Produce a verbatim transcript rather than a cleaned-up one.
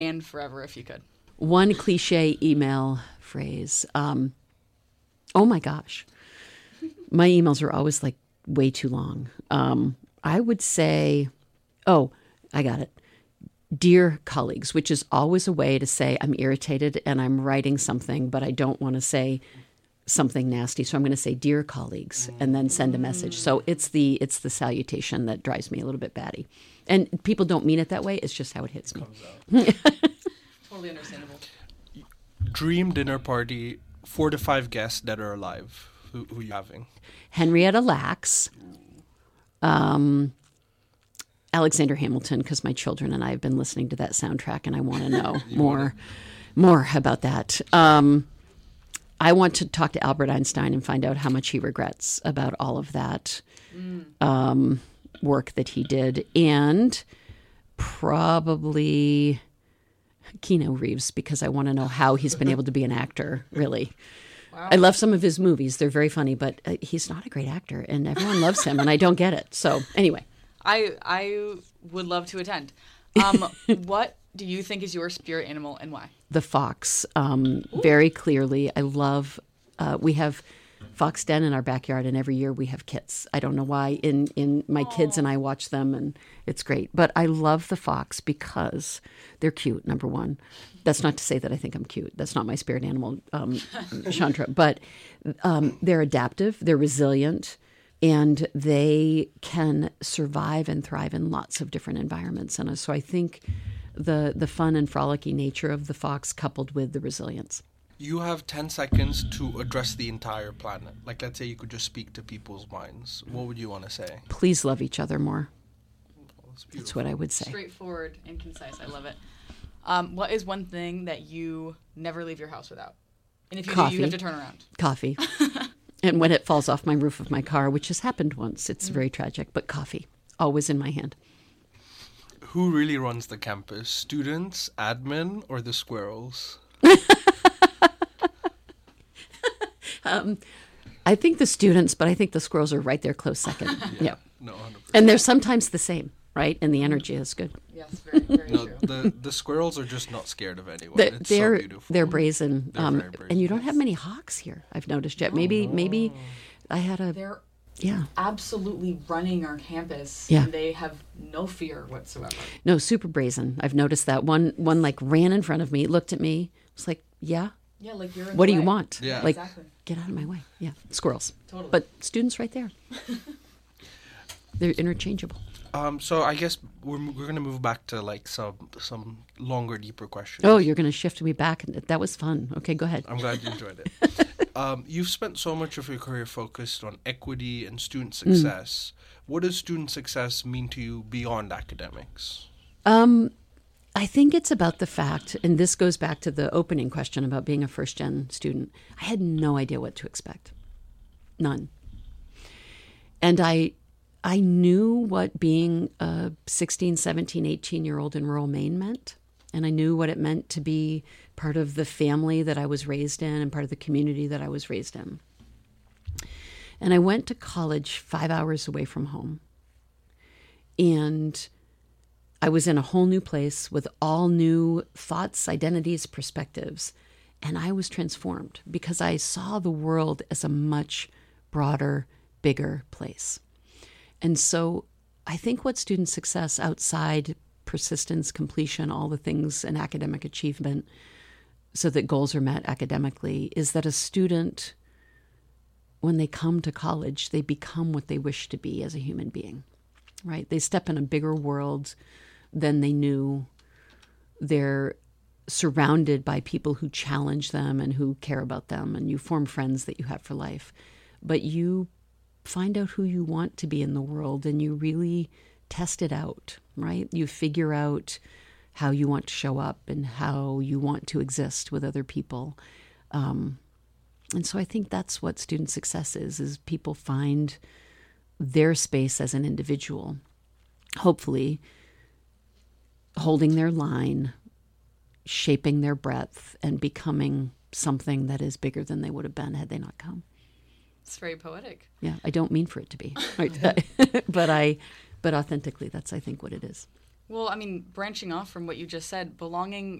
and forever if you could. One cliche email phrase. Um, oh my gosh. My emails are always like way too long. Um, I would say, oh, I got it. Dear colleagues, which is always a way to say I'm irritated and I'm writing something, but I don't want to say something nasty. So I'm going to say, dear colleagues, and then send a message. So it's the it's the salutation that drives me a little bit batty. And people don't mean it that way. It's just how it hits me. Totally understandable. Dream dinner party, four to five guests that are alive. Who, who are you having? Henrietta Lacks, um, Alexander Hamilton, because my children and I have been listening to that soundtrack, and I want to know more, wanna... more about that. Um, I want to talk to Albert Einstein and find out how much he regrets about all of that mm. um, work that he did, and probably Keanu Reeves, because I want to know how he's been able to be an actor, really. Wow. I love some of his movies. They're very funny, but uh, he's not a great actor, and everyone loves him, and I don't get it. So anyway. I I would love to attend. Um, what do you think is your spirit animal and why? The fox, um, very clearly. I love, uh, we have fox den in our backyard, and every year we have kits. I don't know why. In, in my Aww. Kids and I watch them, and it's great. But I love the fox because they're cute, number one. That's not to say that I think I'm cute. That's not my spirit animal, um, Chandra. But um, they're adaptive, they're resilient, and they can survive and thrive in lots of different environments. And so I think the the fun and frolicky nature of the fox coupled with the resilience. You have ten seconds to address the entire planet. Like, let's say you could just speak to people's minds. What would you want to say? Please love each other more. Oh, that's, that's what I would say. Straightforward and concise. I love it. Um, what is one thing that you never leave your house without? And if you Coffee. do, you have to turn around. Coffee. And when it falls off my roof of my car, which has happened once, it's mm. very tragic, but coffee, always in my hand. Who really runs the campus? Students, admin, or the squirrels? um, I think the students, but I think the squirrels are right there close second. yeah. yeah. No, one hundred percent. And they're sometimes the same, right? And the energy is good. Yes, very, very no, true. The, the squirrels are just not scared of anyone. The, it's they're, so beautiful. They're brazen. They're um, very brazen. And you don't have many hawks here, I've noticed yet. Maybe, no. maybe I had a... They're yeah. absolutely running our campus. Yeah. And they have no fear whatsoever. No, super brazen. I've noticed that. One, one like ran in front of me, looked at me, was like, yeah. Yeah, like you're in What the do way. you want? Yeah. Like, exactly. Get out of my way. Yeah, squirrels. Totally. But students right there. They're interchangeable. Um, so I guess we're we're gonna move back to like some some longer, deeper questions. Oh, you're gonna shift me back. That was fun. Okay, go ahead. I'm glad you enjoyed it. um, you've spent so much of your career focused on equity and student success. Mm. What does student success mean to you beyond academics? Um, I think it's about the fact, and this goes back to the opening question about being a first-gen student. I had no idea what to expect. None. And I I knew what being a sixteen, seventeen, eighteen-year-old in rural Maine meant. And I knew what it meant to be part of the family that I was raised in and part of the community that I was raised in. And I went to college five hours away from home. And I was in a whole new place with all new thoughts, identities, perspectives. And I was transformed because I saw the world as a much broader, bigger place. And so I think what student success outside persistence, completion, all the things in academic achievement so that goals are met academically is that a student, when they come to college, they become what they wish to be as a human being, right? They step in a bigger world than they knew. They're surrounded by people who challenge them and who care about them, and you form friends that you have for life. But you find out who you want to be in the world, and you really test it out, right? You figure out how you want to show up and how you want to exist with other people. Um, and so I think that's what student success is, is people find their space as an individual, hopefully holding their line, shaping their breadth, and becoming something that is bigger than they would have been had they not come. It's very poetic. Yeah, I don't mean for it to be, right? but I, but authentically, that's I think what it is. Well, I mean, branching off from what you just said, belonging